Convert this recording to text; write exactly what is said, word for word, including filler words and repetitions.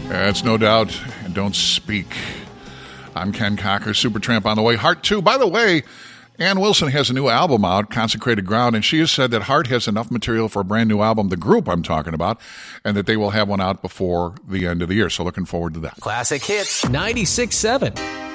That's no doubt. Don't speak. I'm Ken Cocker, Supertramp on the way. Heart two. By the way, Ann Wilson has a new album out, Consecrated Ground, and she has said that Heart has enough material for a brand new album, the group I'm talking about, and that they will have one out before the end of the year. So looking forward to that. Classic Hits ninety-six point seven.